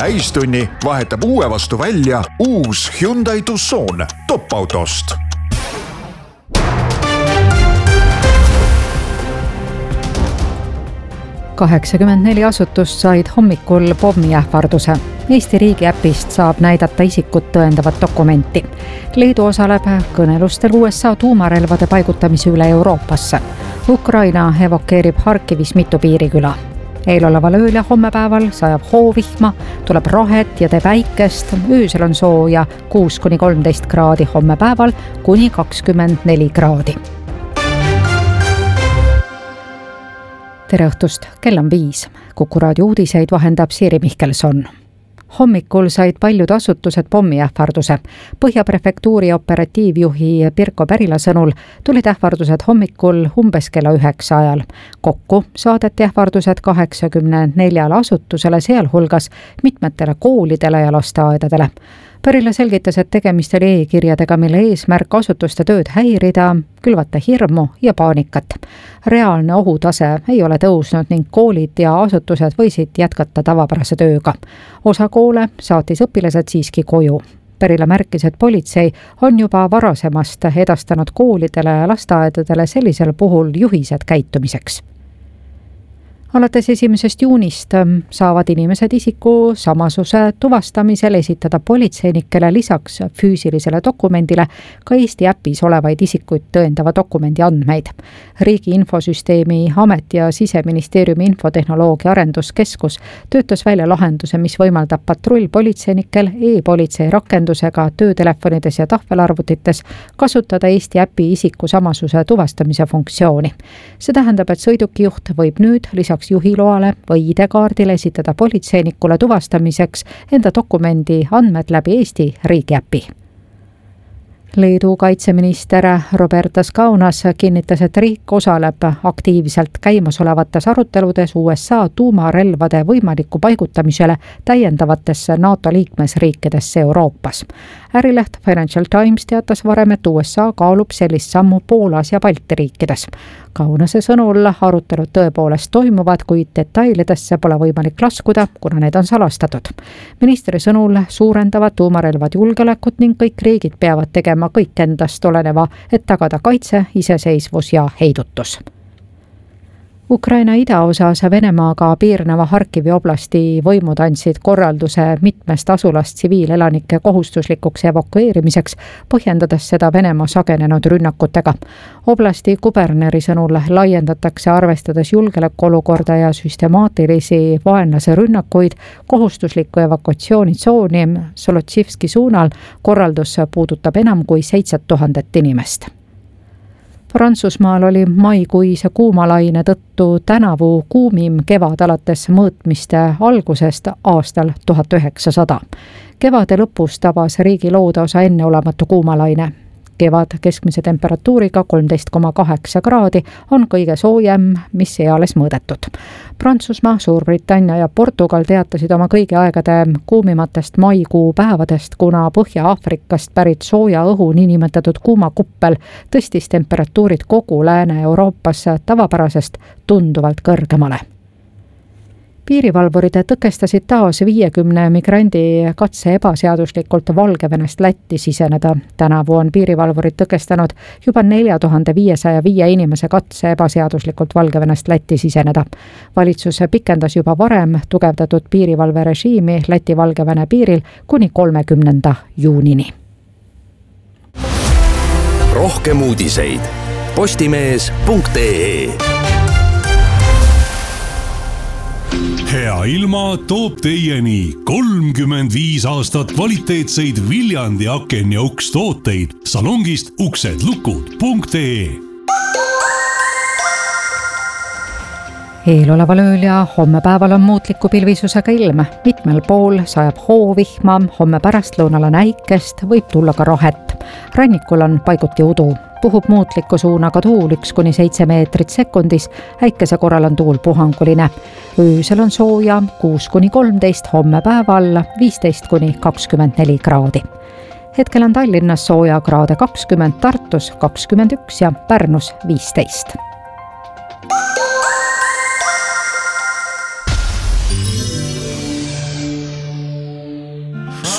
täistunni vahetab uue vastu välja uus Hyundai Tucson top-autost. ...84 asutust said hommikul pommiähvarduse. Eesti riigi äpist saab näidata isikut tõendavat dokumenti. Leedu osaleb kõnelustel USA tuumarelvade paigutamise üle Euroopasse. Ukraina evakueerib Harkivis mitu piiriküla. Eeloleval ööl ja hommepäeval sajab hoovihma, tuleb rohet ja teeb äikest. Öösel on sooja 6-13 kraadi, hommepäeval kuni 24 kraadi. Tere õhtust, kell on 5. Kuku raadio uudiseid vahendab Siiri Mihkelson. Hommikul said paljud asutused pommiähvarduse. Põhjaprefektuuri operatiivjuhi Pirko Pärila sõnul tulid ähvardused hommikul umbes kella 9 ajal. Kokku saadeti ähvardused 84 asutusele, sealhulgas mitmetele koolidele ja lasteaedadele. Pärila selgitas, et tegemist oli e-kirjadega, mille eesmärk asutuste tööd häirida, külvata hirmu ja paanikat. Reaalne ohutase ei ole tõusnud ning koolid ja asutused võisid jätkata tavapärase tööga. Osa koole saatis õpilased siiski koju. Pärila märkis, et politsei on juba varasemast edastanud koolidele ja lasteaedadele sellisel puhul juhised käitumiseks. Alates 1. juunist saavad inimesed isiku samasuse tuvastamisel esitada politseinikele lisaks füüsilisele dokumendile ka Eesti äpis olevaid isikuid tõendava dokumendi andmeid. Riigi infosüsteemi amet ja Siseministeeriumi infotehnoloogia arenduskeskus töötas välja lahenduse, mis võimaldab patrullpolitseinikel e-politsei rakendusega töötelefonides ja tahvelarvutites kasutada Eesti äpi isiku samasuse tuvastamise funktsiooni. See tähendab, et sõidukijuht võib nüüd lisaks juhiloale või ID-kaardile esitada politseinikule tuvastamiseks enda dokumendi andmed läbi Eesti riigiäpi. Leedu kaitseminister Robertas Kaunas kinnitas, et riik osaleb aktiivselt käimasolevates aruteludes USA tuumarelvade võimaliku paigutamisele täiendavatesse NATO liikmesriikidesse Euroopas. Ärileht Financial Times teatas varem, et USA kaalub sellist sammu Poolas ja Balti riikides. Kaunase sõnul arutelud tõepoolest toimuvad, kuid detailidesse pole võimalik laskuda, kuna need on salastatud. Ministri sõnul suurendavad tuumarelvad julgeolekut ning kõik riigid peavad tegema kõik endast oleneva, et tagada kaitse, iseseisvus ja heidutus. Ukraina idaosas Venemaaga piirneva Harkivi oblasti võimud andsid korralduse mitmest asulast tsiviilelanike kohustuslikuks evakueerimiseks, põhjendades seda Venemaa sagenenud rünnakutega. Oblasti kuberneri sõnul laiendatakse arvestades julgeolekuolukorda ja süstemaatilisi vaenlase rünnakuid kohustuslikku evakuatsioonitsooni Solotšivski suunal. Korraldus puudutab enam kui 7000 inimest. Prantsusmaal oli maikuise kuumalaine tõttu tänavu kuumim kevad alates mõõtmiste algusest aastal 1900. Kevade lõpus tabas riigi loodaosa enneolematu kuumalaine. Kevad keskmise temperatuuriga 13,8 kraadi on kõige soojem, mis eales mõõdetud. Prantsusmaa, Suurbritannia ja Portugal teatasid oma kõigi aegade kuumimatest maikuu päevadest, kuna Põhja-Aafrikast pärit sooja õhu niinimetatud kuumakuppel tõstis temperatuurid kogu Lääne-Euroopas tavapärasest tunduvalt kõrgemale. Piirivalvurid tõkestasid taas 50 migrandi katse ebaseaduslikult Valgevenest Lätti siseneda. Tänavu on piirivalvurid tõkestanud juba 4505 inimese katse ebaseaduslikult Valgevenest Lätti siseneda. Valitsus pikendas juba varem tugevdatud piirivalverežiimi Läti-Valgevene piiril kuni 30. juunini. Rohkem uudiseid postimees.ee. Hea ilma toob teieni 35 aastat kvaliteetseid Viljandi aken- ja ukstooteid salongist uksedlukud.ee. Eeloleval ööl ja hommepäeval on muutliku pilvisusega ilm. Mitmel pool sajab hoovihma, homme pärastlõunal on äikest, võib tulla ka rohet. Rannikul on paiguti udu. Puhub muutliku suunaga tuul 1-7 meetrit sekundis, äikese korral on tuul puhanguline. Öösel on sooja 6-13, hommepäeval 15-24 kraadi. Hetkel on Tallinnas sooja kraade 20, Tartus 21 ja Pärnus 15.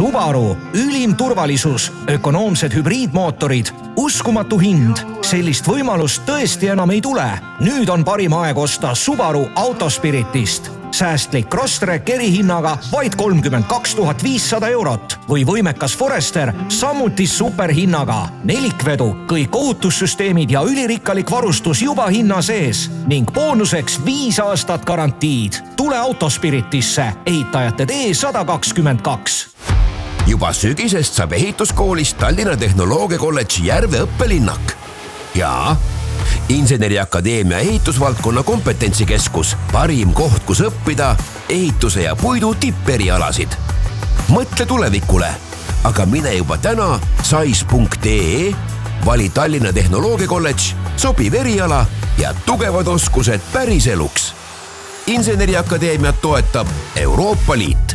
Subaru, ülim turvalisus, ökonoomsed hübriidmootorid, uskumatu hind. Sellist võimalust tõesti enam ei tule. Nüüd on parim aeg osta Subaru Autospiritist. Säästlik Crosstrek erihinnaga vaid 32 500 eurot või võimekas Forester samuti superhinnaga. Nelikvedu, kõik ohutussüsteemid ja ülirikkalik varustus juba hinna sees ning boonuseks 5 aastat garantiid. Tule Autospiritisse, ehitajate tee 122. Juba sügisest saab ehituskoolist Tallinna Tehnoloogiakolledži Järve õppelinnak. Ja Inseneriakadeemia ehitusvaldkonna kompetentsikeskus, parim koht, kus õppida ehituse ja puidu tipperialasid. Mõtle tulevikule, aga mine juba täna sais.ee, vali Tallinna Tehnoloogiakolledž, sobiv eriala ja tugevad oskused päris eluks. Inseneriakadeemiat toetab Euroopa Liit.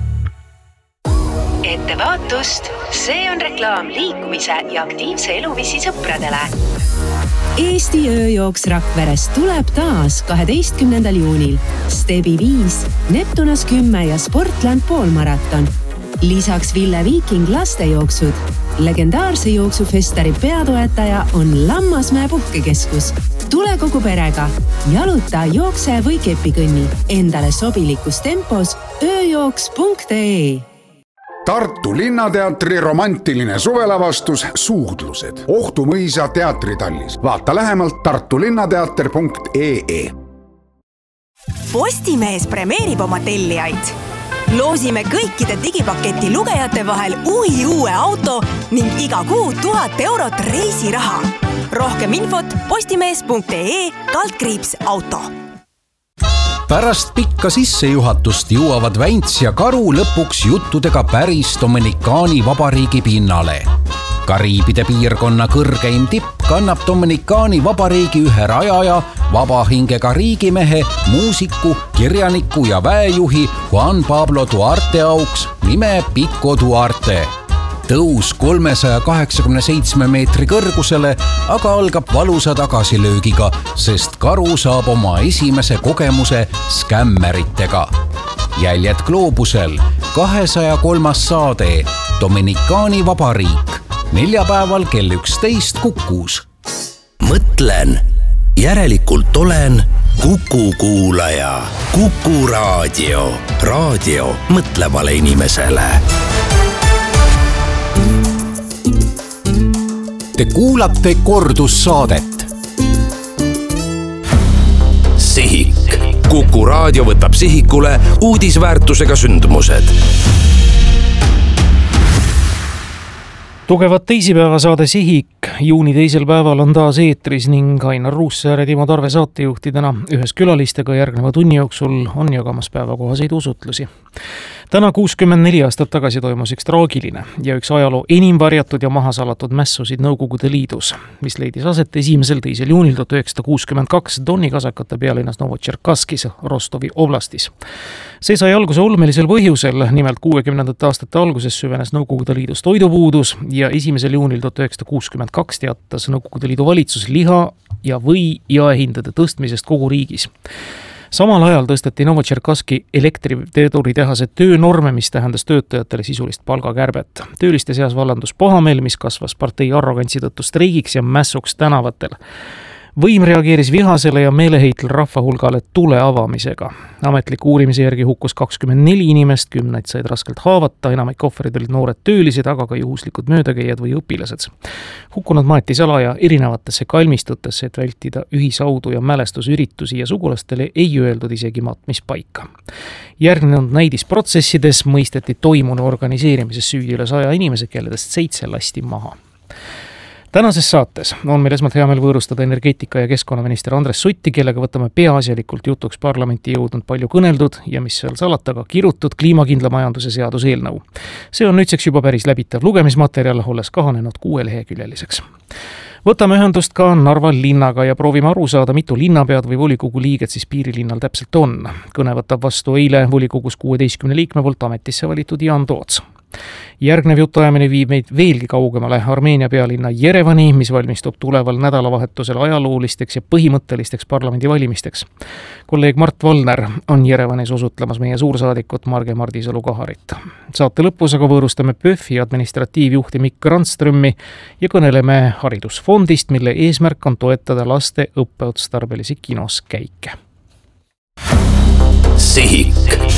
Ettevaatust, see on reklaam liikumise ja aktiivse eluviisi sõpradele. Eesti ööjooks Rakverest tuleb taas 12. juunil. Stebi 5, Neptunas 10 ja Sportland poolmaraton. Lisaks Ville Viiking lastejooksud. Legendaarse jooksufestari peatoetaja on Lammasmäe puhkekeskus. Tule kogu perega. Jaluta, jookse või kepikõnni. Endale sobilikus tempos ööjooks.ee. Tartu Linnateatri romantiline suvelavastus Suudlused. Ohtu mõisa teatritallis. Vaata lähemalt tartulinnateater.ee. Postimees premeerib oma tellijaid. Loosime kõikide digipaketi lugejate vahel uue auto ning iga kuu 1000 eurot reisiraha. Rohkem infot postimees.ee/auto. Pärast pikka sissejuhatust jõuavad Vänts ja Karu lõpuks juttudega päris Dominikaani vabariigi pinnale. Kariibide piirkonna kõrgeim tipp kannab Dominikaani vabariigi ühe rajaja, vabahingega riigimehe, muusiku, kirjaniku ja väejuhi Juan Pablo Duarte auks nime Pico Duarte. Tõus 387 meetri kõrgusele, aga algab valusa tagasilöögiga, sest Karu saab oma esimese kogemuse skämmeritega. Jäljed gloobusel, 203. saade, Dominikaani vabariik, neljapäeval kell 11 Kukus. Mõtlen, järelikult olen Kuku kuulaja. Kuku raadio, raadio mõtlevale inimesele. Te kuulate kordussaadet. Sihik. Kuku raadio võtab sihikule uudisväärtusega sündmused. Tugevat teisipäeva saade Sihik juuni teisel päeval on taas eetris ning Ainar Ruussaar ja Timo Tarve saatejuhtidena ühes külalistega järgneva tunni jooksul on jagamas päevakohaseid usutlusi. Täna 64 aastat tagasi toimus üks traagiline ja üks ajaloo enim varjatud ja maha salatud mässusid Nõukogude Liidus, mis leidis aset 1.–2. juunil 1962 Doni kasakate pealinnas Novotšerkasskis Rostovi oblastis. See sai alguse ulmelisel põhjusel, nimelt 60. aastate alguses süvenes Nõukogude Liidus toidupuudus ja 1. juunil 1962 teatas Nõukogude Liidu valitsus liha ja või jaehindade tõstmisest kogu riigis. Samal ajal tõsteti Novotšerkasski elektriveeturitehase töönorme, mis tähendas töötajatele sisulist palgakärbet. Tööliste seas vallandus pahameel, mis kasvas partei arrogantsi tõttu streigiks ja mässuks tänavatel. Võim reageeris vihasele ja meeleheitel rahva hulgale tule avamisega. Ametliku uurimise järgi hukkus 24 inimest, 10 said raskelt haavata, enamik ohvrid olid noored töölised, aga ka juhuslikud möödakäijad või õpilased. Hukkunud maeti salaja erinevatesse kalmistutesse, et vältida ühisaudu ja mälestusüritusi ja sugulastele ei öeldud isegi matmispaika. Järgnenud näidisprotsessides mõisteti toimunu organiseerimises süüdi üle 100 inimese, kelledest 7 lasti maha. Tänases saates on meil esmalt hea meel võõrustada energeetika ja keskkonnaminister Andres Sutti, kellega võtame peaasjalikult jutuks parlamenti jõudnud palju kõneldud ja mis seal salata ka kirutud kliimakindla majanduse seaduse eelnõu. See on nüüdseks juba päris läbitav lugemismaterjal, olles kahanenud 6 leheküljeliseks. Võtame ühendust ka Narva linnaga ja proovime aru saada, mitu linnapead või volikogu liiget siis piirilinnal täpselt on. Kõne võtab vastu eile volikogus 16 liikme poolt ametisse valitud Jaan Toots. Järgnev jutuajamine viib meid veelgi kaugemale Armeenia pealinna Jerevani, mis valmistub tuleval nädalavahetusel ajaloolisteks ja põhimõttelisteks parlamendivalimisteks. Kolleeg Mart Valner on Jerevanis osutlemas meie suursaadikut Marge Mardisalu-Kaharit. Saate lõpus aga võõrustame PÖFi administratiivjuhti Mikk Randströmmi ja kõneleme haridusfondist, mille eesmärk on toetada laste õppeotstarbelisi kinos käike. Sihik.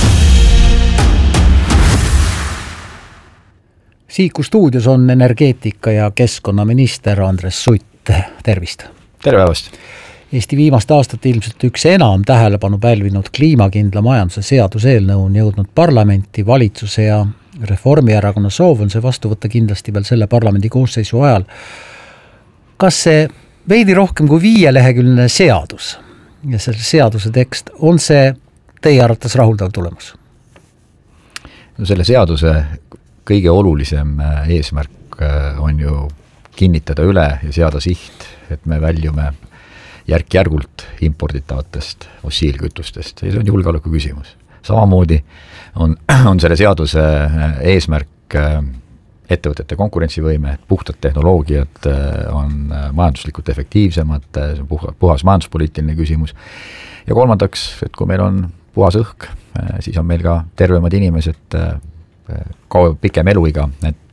Sihiku stuudios on energeetika- ja keskkonnaminister Andres Sutt. Tervist! Tere päevast! Eesti viimaste aastate ilmselt üks enam tähelepanu pälvinud kliimakindla majanduse seaduseelnõu on jõudnud parlamenti. Valitsuse ja Reformierakonna soov on see vastu võtta kindlasti veel selle parlamendi koosseisu ajal. Kas see veidi rohkem kui 5-leheküljeline seadus ja selle seaduse tekst, on see teie arvates rahuldav tulemus? No selle seaduse kõige olulisem eesmärk on ju kinnitada üle ja seada siht, et me väljume järk-järgult imporditavatest fossiilkütustest. Ja see on julgeoleku küsimus. Samamoodi on selle seaduse eesmärk ettevõtete konkurentsivõime, et puhtad tehnoloogiad on majanduslikult efektiivsemad, see on puhas majanduspoliitiline küsimus. Ja kolmandaks, et kui meil on puhas õhk, siis on meil ka tervemad inimesed, pikem eluiga,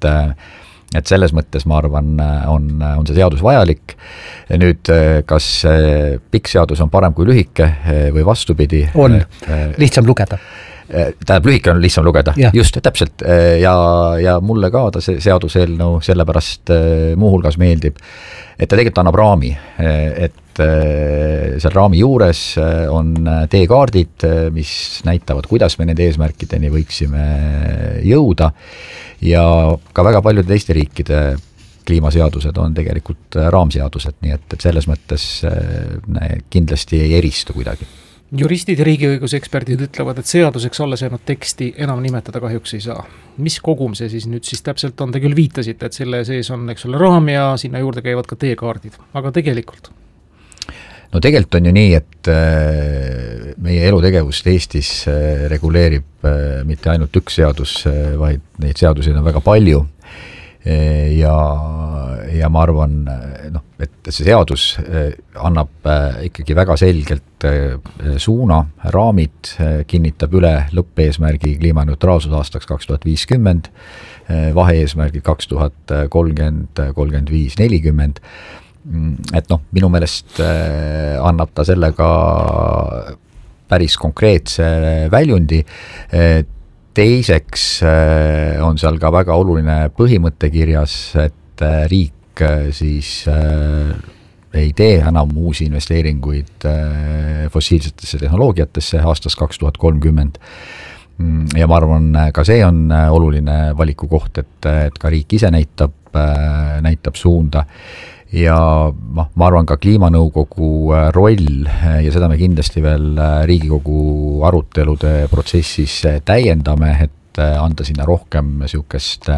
et selles mõttes ma arvan, on see seadus vajalik. Nüüd, kas pikk seadus on parem kui lühike või vastupidi? On, lihtsam lugeda. Tähendab, lühike on lihtsam lugeda, ja. Just, täpselt, ja mulle ka ta see seaduseelnõu sellepärast muuhulgas meeldib, et ta tegelikult annab raami, et seal raami juures on teekaardid, mis näitavad, kuidas me nende eesmärkideni võiksime jõuda, ja ka väga paljude teiste riikide kliimaseadused on tegelikult raamseadused, nii et selles mõttes kindlasti ei eristu kuidagi. Juristid ja riigiõiguseksperdid ütlevad, et seaduseks alles jäänud teksti enam nimetada kahjuks ei saa. Mis kogum see siis nüüd siis täpselt on? Te küll viitasite, et selle sees on raam ja sinna juurde käivad ka teekaardid, aga tegelikult? No tegelikult on ju nii, et meie elutegevust Eestis reguleerib mitte ainult üks seadus, vaid neid seaduseid on väga palju. Ja ma arvan, et see seadus annab ikkagi väga selgelt suuna, raamid, kinnitab üle lõppeesmärgi kliimaneutraalsus aastaks 2050, vaheeesmärgi 2030, 35, 40. Et minu meelest annab ta sellega päris konkreetse väljundi. Teiseks on seal ka väga oluline põhimõtte kirjas, et riik siis ei tee enam uusi investeeringuid fossiilsetesse tehnoloogiatesse aastast 2030. Ja ma arvan, ka see on oluline valikukoht, et ka riik ise näitab suunda. Ja ma arvan ka kliimanõukogu roll, ja seda me kindlasti veel Riigikogu arutelude protsessis täiendame, et anda sinna rohkem sihukest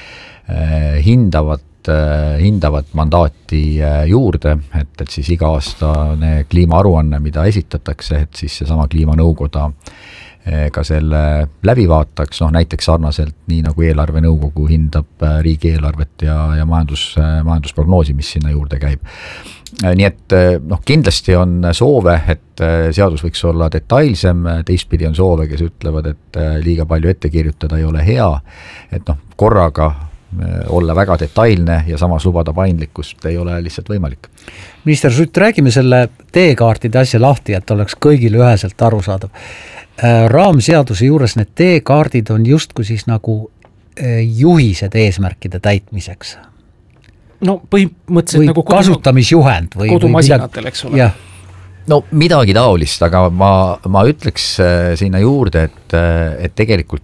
hindavat mandaati juurde, et siis iga-aastane kliimaaruanne, mida esitatakse, et siis seesama kliimanõukoda ka selle läbi vaataks, näiteks sarnaselt nii nagu eelarvenõukogu hindab riigieelarvet ja majandusprognoosi, mis sinna juurde käib. Nii et kindlasti on soove, et seadus võiks olla detailsem, teistpidi on soove, kes ütlevad, et liiga palju ette kirjutada ei ole hea, et korraga olla väga detailne ja samas lubada paindlikkust ei ole lihtsalt võimalik. Minister Sutt, räägime selle teekaartide asja lahti, et oleks kõigile üheselt arusaadav. Raamseaduse juures need teekaardid on justkui siis nagu juhised eesmärkide täitmiseks. No põhimõtteliselt või nagu kasutamisjuhend või kodumasinatel, eks ole. Jah. No midagi taolist, aga ma ütleks sinna juurde, et tegelikult